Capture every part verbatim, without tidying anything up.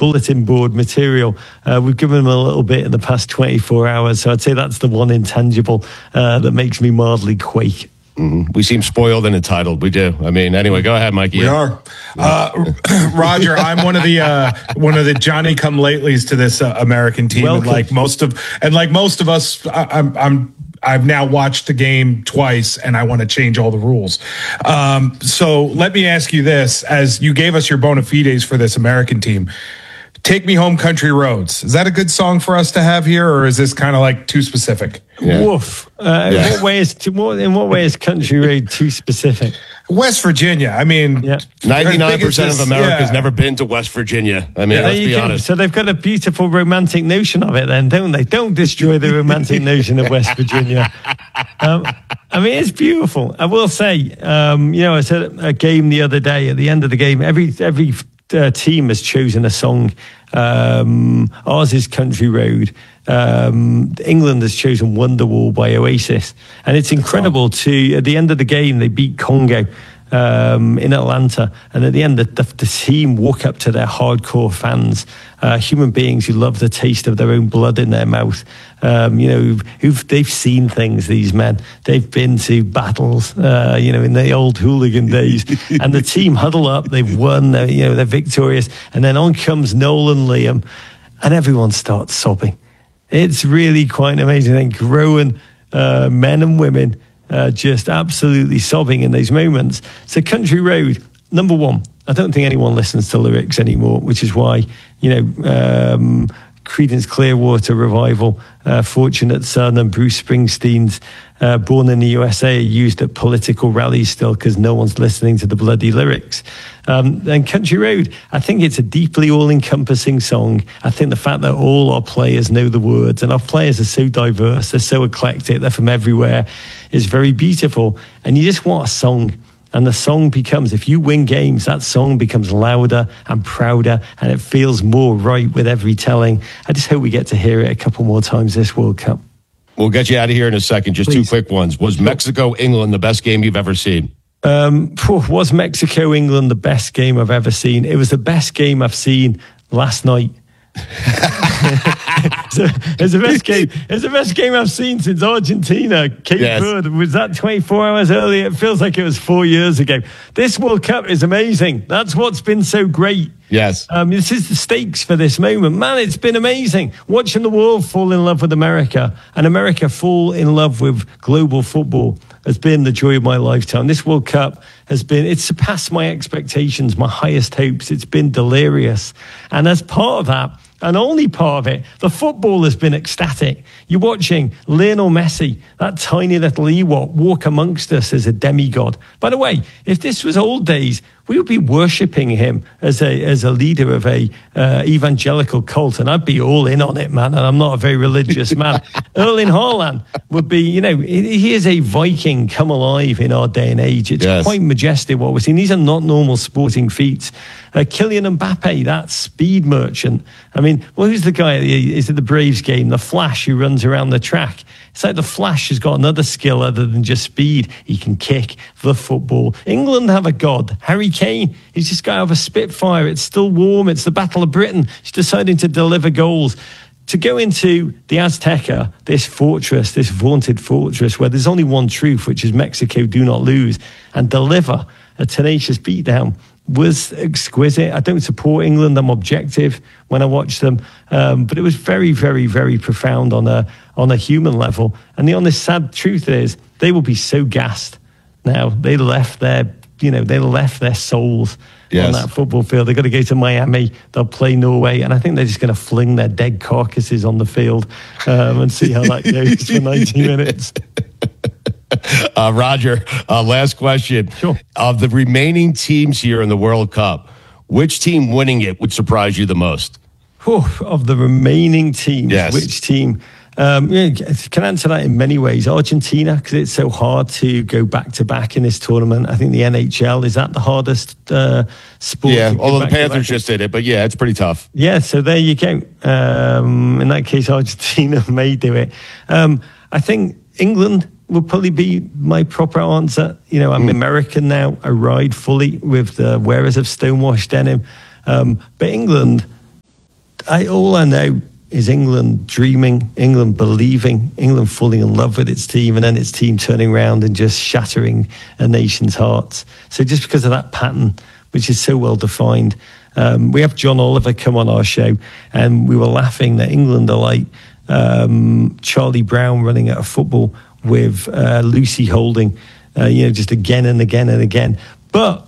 bulletin board material. Uh, we've given them a little bit in the past twenty-four hours, so I'd say that's the one intangible uh, that makes me mildly quake. Mm-hmm. We seem spoiled and entitled. We do. I mean, anyway, go ahead, Mikey. We are. Uh, Roger, I'm one of the uh, one of the Johnny come latelys to this uh, American team. And like most of and like most of us, I, I'm I'm I've now watched the game twice, and I want to change all the rules. Um, so let me ask you this: as you gave us your bona fides for this American team, "Take Me Home, Country Roads." Is that a good song for us to have here, or is this kind of like too specific? Yeah. Woof. Uh, yeah. In what way is in what way is Country Road too specific? West Virginia. I mean, yeah. ninety-nine percent of America's yeah. never been to West Virginia. I mean, yeah, let's be honest. So they've got a beautiful romantic notion of it then, don't they? Don't destroy the romantic notion of West Virginia. Um, I mean, it's beautiful. I will say, um, you know, I said a game the other day, at the end of the game, every every uh, team has chosen a song. Um, ours is Country Road. Um, England has chosen Wonderwall by Oasis, and it's incredible to, at the end of the game, they beat Congo um, in Atlanta, and at the end the, the, the team walk up to their hardcore fans, uh, human beings who love the taste of their own blood in their mouth, um, you know, who've, who've they've seen things, these men, they've been to battles, uh, you know, in the old hooligan days, and the team huddle up, they've won, they're, you know, they're victorious, and then on comes Noel and Liam, and everyone starts sobbing. It's really quite amazing. And growing uh, men and women uh, just absolutely sobbing in those moments. So Country Road, number one, I don't think anyone listens to lyrics anymore, which is why, you know, um, Creedence Clearwater Revival, uh, Fortunate Son and Bruce Springsteen's uh, Born in the U S A are used at political rallies still because no one's listening to the bloody lyrics. Um, and Country Road, I think it's a deeply all-encompassing song. I think the fact that all our players know the words, and our players are so diverse, they're so eclectic, they're from everywhere, is very beautiful. And you just want a song. And the song becomes, if you win games, that song becomes louder and prouder, and it feels more right with every telling. I just hope we get to hear it a couple more times this World Cup. We'll get you out of here in a second. Just Please. two quick ones. Was Mexico-England the best game you've ever seen? Um, was Mexico-England the best game I've ever seen? It was the best game I've seen last night. So, it's the best game. It's the best game I've seen since Argentina, Cape yes. Verde. Was that twenty-four hours earlier? It feels like it was four years ago. This World Cup is amazing. That's what's been so great. Yes. Um, this is the stakes for this moment. Man, it's been amazing. Watching the world fall in love with America and America fall in love with global football has been the joy of my lifetime. This World Cup has been, it's surpassed my expectations, my highest hopes. It's been delirious. And as part of that, and only part of it, the football has been ecstatic. You're watching Lionel Messi, that tiny little Ewok, walk amongst us as a demigod. By the way, if this was old days, we would be worshipping him as a as a leader of a uh, evangelical cult, and I'd be all in on it, man. And I'm not a very religious man. Erling Haaland would be, you know, he is a Viking come alive in our day and age. It's yes. quite majestic what we're seeing. These are not normal sporting feats. Uh, Kylian Mbappe, that speed merchant. I mean, well, who's the guy? Is it the Braves game? The Flash who runs around the track. It's like the Flash has got another skill other than just speed. He can kick the football. England have a god, Harry Kane. He's just got out of a Spitfire. It's still warm. It's the Battle of Britain. He's deciding to deliver goals. To go into the Azteca, this fortress, this vaunted fortress, where there's only one truth, which is Mexico do not lose, and deliver a tenacious beatdown, was exquisite. I don't support England. I'm objective when I watch them. Um, but it was very, very, very profound on a on a human level. And the honest, sad truth is they will be so gassed now. They left their, you know, they left their souls yes. on that football field. They've got to go to Miami. They'll play Norway. And I think they're just going to fling their dead carcasses on the field um, and see how that goes for ninety minutes. Uh, Roger, uh, last question. Sure. Of the remaining teams here in the World Cup, which team winning it would surprise you the most? Whew, of the remaining teams, yes. which team? Um, yeah, can answer that in many ways. Argentina, because it's so hard to go back-to-back in this tournament. I think the N H L, is that the hardest uh, sport? Yeah, although the Panthers just did it, but yeah, it's pretty tough. Yeah, so there you go. Um, in that case, Argentina may do it. Um, I think England will probably be my proper answer. You know, I'm mm. American now. I ride fully with the wearers of stonewashed denim. Um, but England, I, all I know is England dreaming, England believing, England falling in love with its team, and then its team turning around and just shattering a nation's hearts. So just because of that pattern, which is so well defined, um, we have John Oliver come on our show, and we were laughing that England are like um, Charlie Brown running at a football with uh, Lucy Holding, uh, you know, just again and again and again. But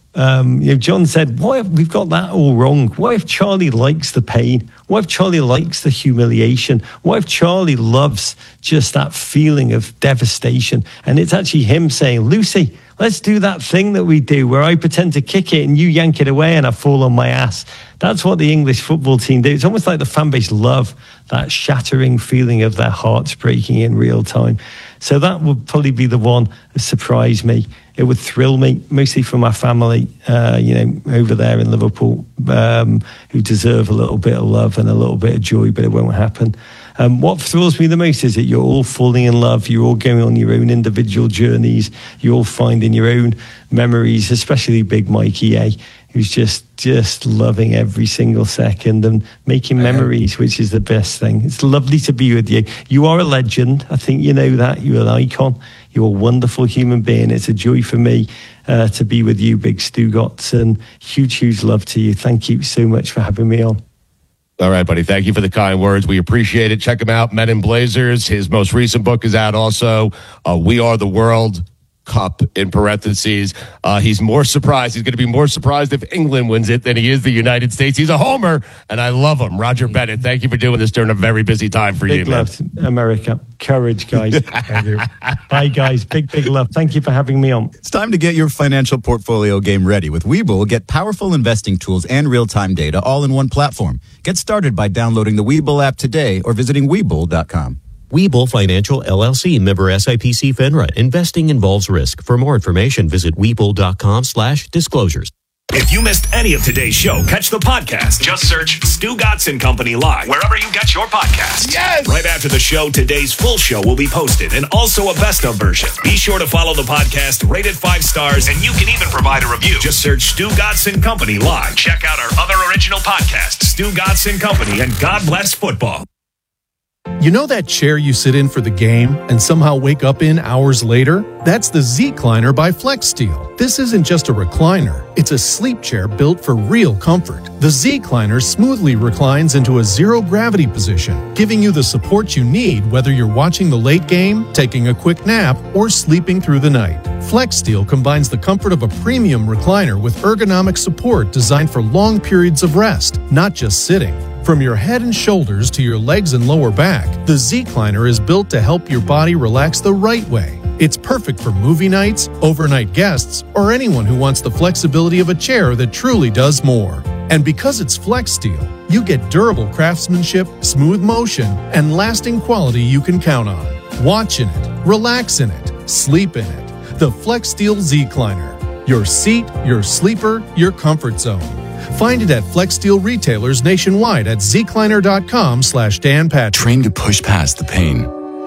Um, you know, John said, what if we've got that all wrong? What if Charlie likes the pain? What if Charlie likes the humiliation? What if Charlie loves just that feeling of devastation? And it's actually him saying, Lucy, let's do that thing that we do where I pretend to kick it and you yank it away and I fall on my ass. That's what the English football team do. It's almost like the fan base love that shattering feeling of their hearts breaking in real time. So that would probably be the one that surprised me. It would thrill me, mostly for my family, uh, you know, over there in Liverpool, um, who deserve a little bit of love and a little bit of joy, but it won't happen. Um, what thrills me the most is that you're all falling in love. You're all going on your own individual journeys. You're all finding your own memories, especially Big Mikey A, who's just just loving every single second and making memories, which is the best thing. It's lovely to be with you. You are a legend. I think you know that. You're an icon. You're a wonderful human being. It's a joy for me uh, to be with you, Big Stugotz, and huge, huge love to you. Thank you so much for having me on. All right, buddy. Thank you for the kind words. We appreciate it. Check him out, Men in Blazers. His most recent book is out also. Uh, We Are the World Cup, in parentheses. Uh, he's more surprised. He's going to be more surprised if England wins it than he is the United States. He's a homer, and I love him. Roger Bennett, thank you for doing this during a very busy time for big you, man. Big love, America. Courage, guys. Thank you. Bye, guys. Big, big love. Thank you for having me on. It's time to get your financial portfolio game ready. With Webull, get powerful investing tools and real-time data all in one platform. Get started by downloading the Webull app today or visiting Webull dot com. Webull Financial, L L C, member S I P C FINRA. Investing involves risk. For more information, visit Webull.com slash disclosures. If you missed any of today's show, catch the podcast. Just search Stugotz and Company Live, wherever you get your podcasts. Yes! Right after the show, today's full show will be posted, and also a best-of version. Be sure to follow the podcast, rate it five stars, and you can even provide a review. Just search Stugotz and Company Live. Check out our other original podcasts, Stugotz and Company, and God Bless Football. You know that chair you sit in for the game and somehow wake up in hours later? That's the Z-Cliner by FlexSteel. This isn't just a recliner. It's a sleep chair built for real comfort. The Z-Cliner smoothly reclines into a zero-gravity position, giving you the support you need whether you're watching the late game, taking a quick nap, or sleeping through the night. FlexSteel combines the comfort of a premium recliner with ergonomic support designed for long periods of rest, not just sitting. From your head and shoulders to your legs and lower back, the Z-Cliner is built to help your body relax the right way. It's perfect for movie nights, overnight guests, or anyone who wants the flexibility of a chair that truly does more. And because it's FlexSteel, you get durable craftsmanship, smooth motion, and lasting quality you can count on. Watch in it, relax in it, sleep in it. The FlexSteel Z-Cliner. Your seat, your sleeper, your comfort zone. Find it at FlexSteel retailers nationwide at zcliner.com slash Dan Patrick. Trained to push past the pain.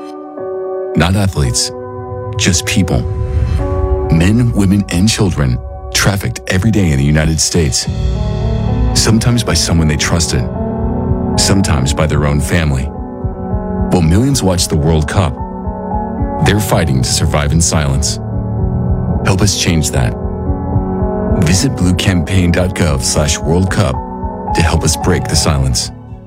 Not athletes, just people. Men, women, and children trafficked every day in the United States. Sometimes by someone they trusted, sometimes by their own family. While millions watch the World Cup, they're fighting to survive in silence. Help us change that. Visit bluecampaign.gov slash World Cup to help us break the silence.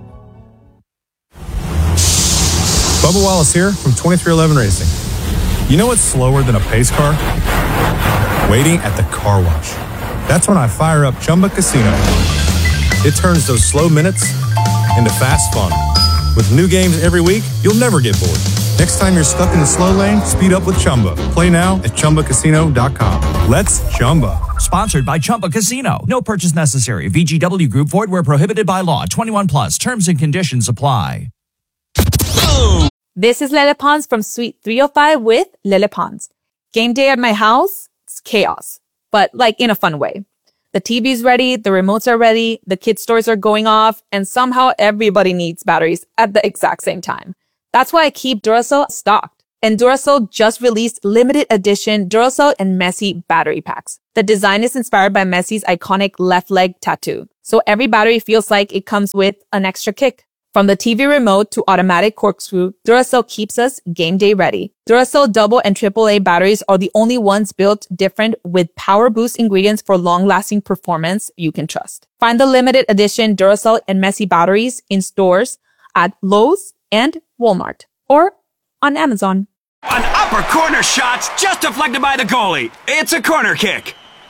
Bubba Wallace here from twenty-three eleven Racing. You know what's slower than a pace car? Waiting at the car wash. That's when I fire up Chumba Casino. It turns those slow minutes into fast fun. With new games every week, you'll never get bored. Next time you're stuck in the slow lane, speed up with Chumba. Play now at chumba casino dot com. Let's Chumba. Sponsored by Chumba Casino. No purchase necessary. V G W Group. Void where prohibited by law. twenty-one plus. Terms and conditions apply. This is Lele Pons from Suite three oh five with Lele Pons. Game day at my house, it's chaos, but like in a fun way. The T V's ready, the remotes are ready, the kids' stores are going off, and somehow everybody needs batteries at the exact same time. That's why I keep Duracell stocked. And Duracell just released limited edition Duracell and Messi battery packs. The design is inspired by Messi's iconic left leg tattoo. So every battery feels like it comes with an extra kick. From the T V remote to automatic corkscrew, Duracell keeps us game day ready. Duracell double and triple A batteries are the only ones built different with power boost ingredients for long-lasting performance you can trust. Find the limited edition Duracell and Messi batteries in stores at Lowe's and Walmart or on Amazon. An upper corner shot's just deflected by the goalie. It's a corner kick.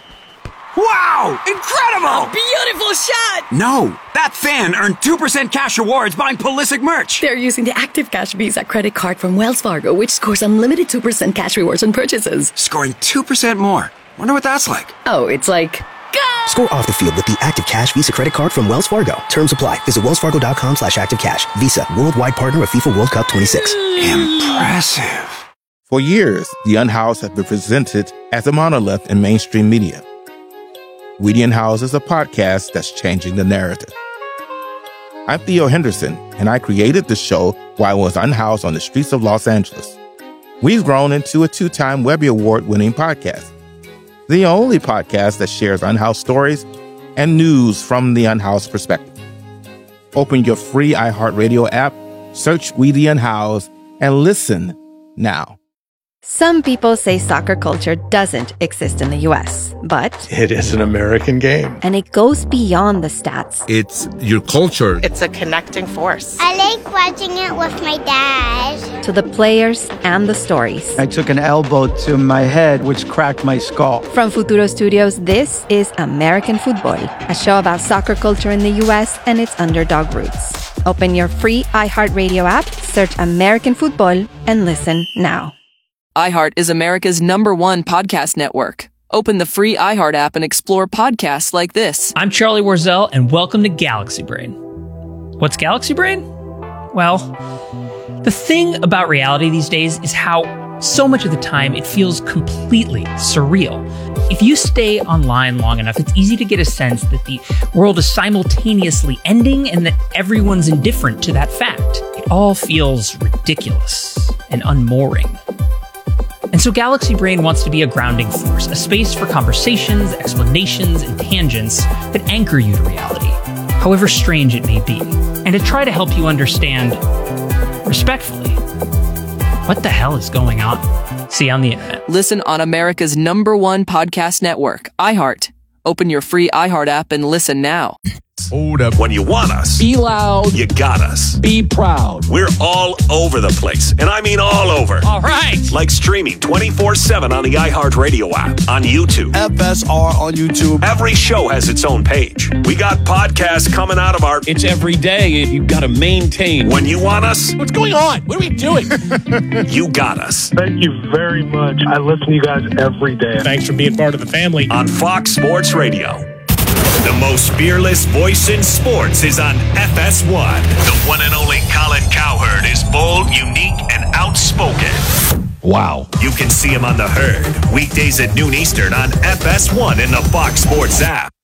Wow! Incredible! A beautiful shot! No, that fan earned two percent cash rewards buying Pulisic merch. They're using the Active Cash Visa credit card from Wells Fargo, which scores unlimited two percent cash rewards on purchases. Scoring two percent more. Wonder what that's like. Oh, it's like... Go! Score off the field with the Active Cash Visa credit card from Wells Fargo. Terms apply. Visit wellsfargo.com slash activecash. Visa, worldwide partner of FIFA World Cup twenty-six. Impressive. For years, The Unhoused has been presented as a monolith in mainstream media. We the Unhoused is a podcast that's changing the narrative. I'm Theo Henderson, and I created the show while I was unhoused on the streets of Los Angeles. We've grown into a two-time Webby Award-winning podcast. The only podcast that shares unhoused stories and news from the unhoused perspective. Open your free iHeartRadio app, search We the Unhoused, and listen now. Some people say soccer culture doesn't exist in the U S, but it is an American game. And it goes beyond the stats. It's your culture. It's a connecting force. I like watching it with my dad. To the players and the stories. I took an elbow to my head, which cracked my skull. From Futuro Studios, this is American Football, a show about soccer culture in the U S and its underdog roots. Open your free iHeartRadio app, search American Football, and listen now. iHeart is America's number one podcast network. Open the free iHeart app and explore podcasts like this. I'm Charlie Warzel, and welcome to Galaxy Brain. What's Galaxy Brain? Well, the thing about reality these days is how so much of the time it feels completely surreal. If you stay online long enough, it's easy to get a sense that the world is simultaneously ending and that everyone's indifferent to that fact. It all feels ridiculous and unmooring. And so Galaxy Brain wants to be a grounding force, a space for conversations, explanations, and tangents that anchor you to reality, however strange it may be, and to try to help you understand, respectfully, what the hell is going on? See you on the internet. Listen on America's number one podcast network, iHeart. Open your free iHeart app and listen now. Hold up. When you want us, be loud. You got us. Be proud. We're all over the place, and I mean all over. All right. Like streaming twenty-four seven on the iHeartRadio app, on YouTube. F S R on YouTube. Every show has its own page. We got podcasts coming out of our... It's every day. You've got to maintain. When you want us... What's going on? What are we doing? You got us. Thank you very much. I listen to you guys every day. Thanks for being part of the family. On Fox Sports Radio. The most fearless voice in sports is on F S one. The one and only Colin Cowherd is bold, unique, and outspoken. Wow. You can see him on The Herd, weekdays at noon Eastern on F S one in the Fox Sports app.